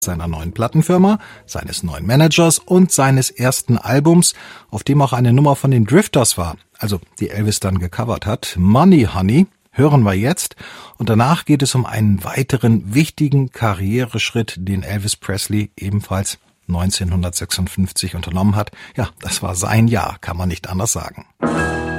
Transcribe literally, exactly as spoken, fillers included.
seiner neuen Plattenfirma, seines neuen Managers und seines ersten Albums, auf dem auch eine Nummer von den Drifters war, also die Elvis dann gecovert hat. Money Honey hören wir jetzt und danach geht es um einen weiteren wichtigen Karriereschritt, den Elvis Presley ebenfalls neunzehnhundertsechsundfünfzig unternommen hat. Ja, das war sein Jahr, kann man nicht anders sagen.